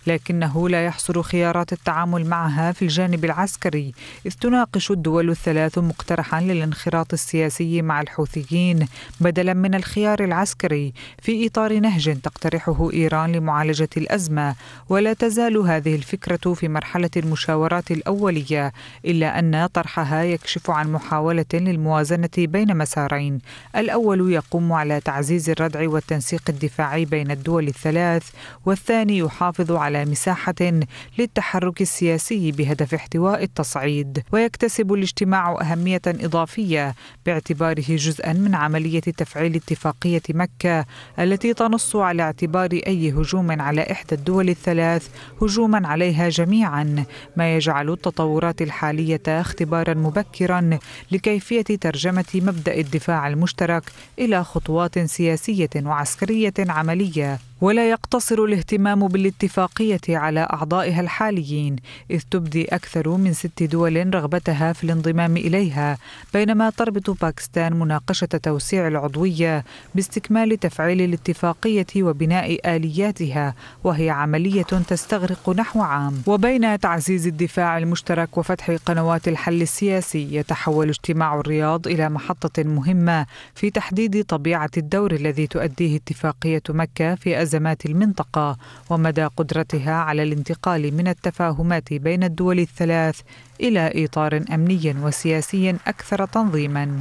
لكنه لا يحصر خيارات التعامل معها في الجانب العسكري، إذ تناقش الدول الثلاث مقترحا للانخراط السياسي مع الحوثيين بدلا من الخيار العسكري في إطار نهج تقترحه إيران لمعالجة الأزمة. ولا تزال هذه الفكرة في مرحلة المشاورات الأولية، إلا أن طرحها يكشف عن محاولة للموازنة بين مسارين: الأول يقوم على تعزيز الردع والتنسيق الدفاعي بين الدول الثلاث، والثاني يحافظ على مساحة للتحرك السياسي بهدف احتواء التصعيد. ويكتسب الاجتماع أهمية إضافية باعتباره جزءا من عملية تفعيل اتفاقية مكة التي تنص على اعتبار أي هجوم على إحدى الدول الثلاث هجوما عليها جميعا، ما يجعل التطورات الحالية اختبارا مبكرا لكيفية ترجمة مبدأ الدفاع المشترك إلى خطوات سياسية وعسكرية عملية. ولا يقتصر الاهتمام بالاتفاقية على أعضائها الحاليين، إذ تبدي أكثر من 6 دول رغبتها في الانضمام إليها، بينما تربط باكستان مناقشة توسيع العضوية باستكمال تفعيل الاتفاقية وبناء آلياتها، وهي عملية تستغرق نحو عام. وبين تعزيز الدفاع المشترك وفتح قنوات الحل السياسي، يتحول اجتماع الرياض إلى محطة مهمة في تحديد طبيعة الدور الذي تؤديه اتفاقية مكة في أزمات المنطقة، ومدى قدرتها على الانتقال من التفاهمات بين الدول الثلاث إلى إطار أمني وسياسي أكثر تنظيما.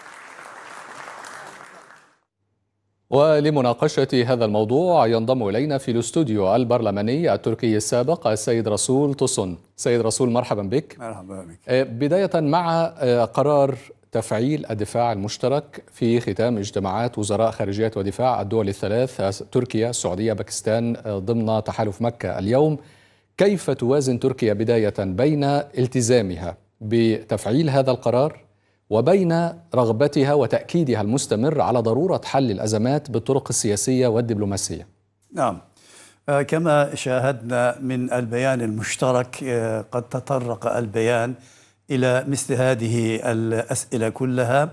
ولمناقشة هذا الموضوع ينضم إلينا في الاستوديو البرلماني التركي السابق السيد رسول طوسون. سيد رسول، مرحبا بك. مرحبا بك. بداية مع قرار تفعيل الدفاع المشترك في ختام اجتماعات وزراء خارجية ودفاع الدول الثلاث تركيا، السعودية، باكستان ضمن تحالف مكة اليوم، كيف توازن تركيا بداية بين التزامها بتفعيل هذا القرار وبين رغبتها وتأكيدها المستمر على ضرورة حل الأزمات بالطرق السياسية والدبلوماسية؟ نعم، كما شاهدنا من البيان المشترك قد تطرق البيان إلى مثل هذه الأسئلة كلها،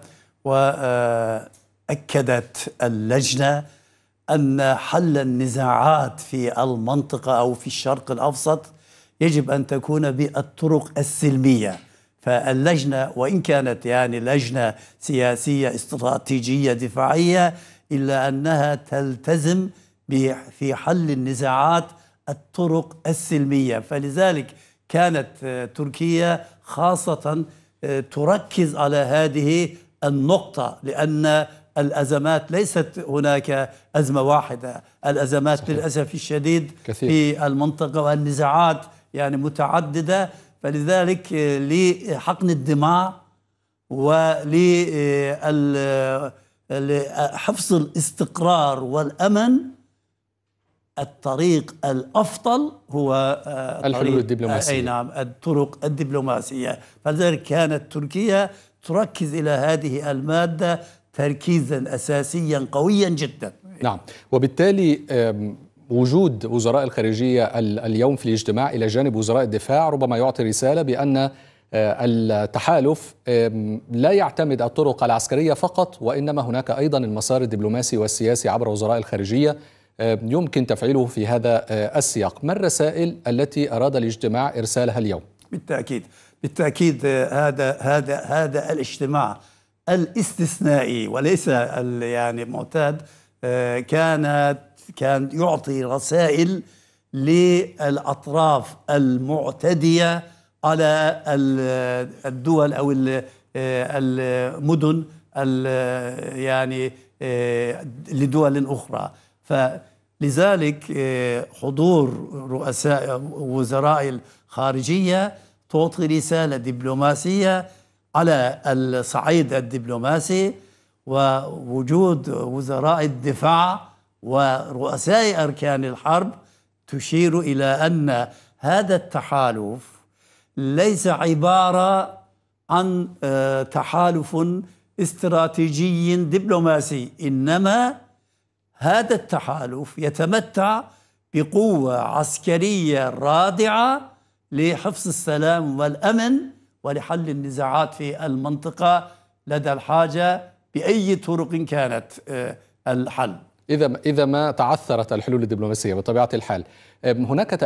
وأكدت اللجنة أن حل النزاعات في المنطقة أو في الشرق الأوسط يجب أن تكون بالطرق السلمية. فاللجنة وإن كانت لجنة سياسية استراتيجية دفاعية، إلا أنها تلتزم في حل النزاعات الطرق السلمية. فلذلك كانت تركيا خاصة تركز على هذه النقطة، لأن الأزمات ليست هناك أزمة واحدة، الأزمات صحيح. للأسف الشديد كثير في المنطقة، والنزاعات متعددة. فلذلك لحقن الدماء ولحفظ الاستقرار والأمن، الطريق الأفضل هو الحلول الدبلوماسية. نعم، الطرق الدبلوماسية. فلذلك كانت تركيا تركز إلى هذه المادة تركيزا أساسيا قويا جدا. نعم، وبالتالي وجود وزراء الخارجية اليوم في الاجتماع إلى جانب وزراء الدفاع ربما يعطي رسالة بأن التحالف لا يعتمد الطرق العسكرية فقط، وإنما هناك أيضا المسار الدبلوماسي والسياسي عبر وزراء الخارجية يمكن تفعيله في هذا السياق. ما الرسائل التي أراد الاجتماع إرسالها اليوم؟ بالتأكيد هذا الاجتماع الاستثنائي وليس معتاد كان يعطي رسائل للأطراف المعتدية على الدول أو المدن لدول أخرى. فلذلك حضور رؤساء وزراء الخارجية تعطي رسالة دبلوماسية على الصعيد الدبلوماسي، ووجود وزراء الدفاع ورؤساء أركان الحرب تشير إلى أن هذا التحالف ليس عبارة عن تحالف استراتيجي دبلوماسي، إنما هذا التحالف يتمتع بقوة عسكرية رادعة لحفظ السلام والأمن ولحل النزاعات في المنطقة لدى الحاجة بأي طرق كانت الحل. إذا ما تعثرت الحلول الدبلوماسية بطبيعة الحال، هناك